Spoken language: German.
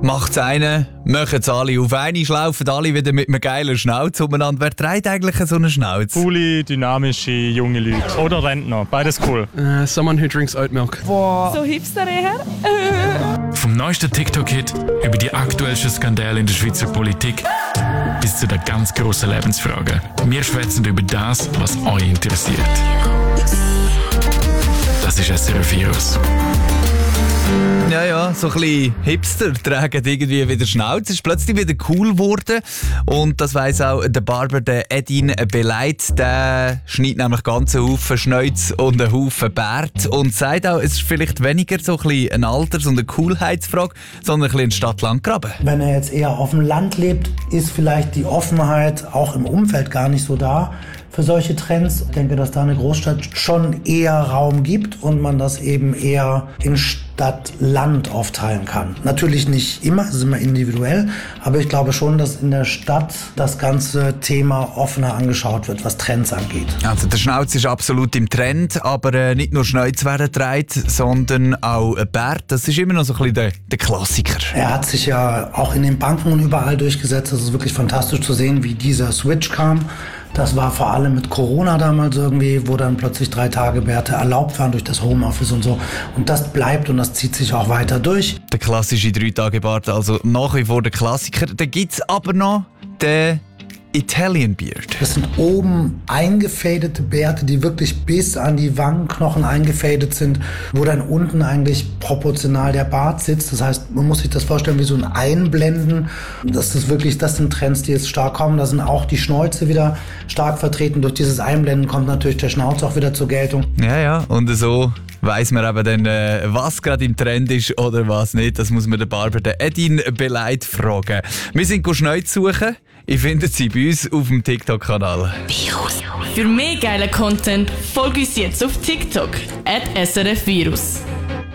Macht's einen, machen's alle auf einmal, laufen alle wieder mit einem geilen Schnauz umeinander. Wer trägt eigentlich so einen Schnauz? Coole, dynamische, junge Leute. Oder Rentner, beides cool. Someone who drinks oat milk. Boah. So hipster her. Vom neuesten TikTok-Hit über die aktuellsten Skandale in der Schweizer Politik bis zu den ganz grossen Lebensfragen. Wir schwätzen über das, was euch interessiert. Das ist SRF Virus. Ja, so ein bisschen Hipster tragen irgendwie wieder Schnauz. Es ist plötzlich wieder cool geworden. Und das weiss auch der Barber, der Edin Beleit. Der schneidet nämlich ganz einen Haufen Schnauz und einen Haufen Bart. Und sagt auch, es ist vielleicht weniger so ein bisschen eine Alters- und eine Coolheitsfrage, sondern ein bisschen ein Stadt-Land-Graben. Wenn er jetzt eher auf dem Land lebt, ist vielleicht die Offenheit auch im Umfeld gar nicht so da für solche Trends. Ich denke, dass da eine Großstadt schon eher Raum gibt und man das eben eher in Stadt-Land aufteilen kann. Natürlich nicht immer, es ist immer individuell, aber ich glaube schon, dass in der Stadt das ganze Thema offener angeschaut wird, was Trends angeht. Also der Schnauz ist absolut im Trend, aber nicht nur Schnauz werden getragen, sondern auch ein Bart. Das ist immer noch so ein bisschen der Klassiker. Er hat sich ja auch in den Banken und überall durchgesetzt. Es ist wirklich fantastisch zu sehen, wie dieser Switch kam. Das war vor allem mit Corona damals irgendwie, wo dann plötzlich 3 Tage Bärte erlaubt waren durch das Homeoffice und so. Und das bleibt und das zieht sich auch weiter durch. Der klassische 3-Tage-Bart, also nach wie vor der Klassiker. Da gibt es aber noch den Italian Beard. Das sind oben eingefadete Bärte, die wirklich bis an die Wangenknochen eingefadet sind, wo dann unten eigentlich proportional der Bart sitzt. Das heißt, man muss sich das vorstellen wie so ein Einblenden. Das sind Trends, die jetzt stark kommen. Da sind auch die Schnäuze wieder stark vertreten. Durch dieses Einblenden kommt natürlich der Schnauz auch wieder zur Geltung. Ja, und so weiss man eben dann, was gerade im Trend ist oder was nicht. Das muss man den Barber, den Edin Beleit, fragen. Wir sind Schnäuze suchen. Ihr findet sie bei uns auf dem TikTok-Kanal. Für mehr geilen Content folge uns jetzt auf TikTok @SRF Virus.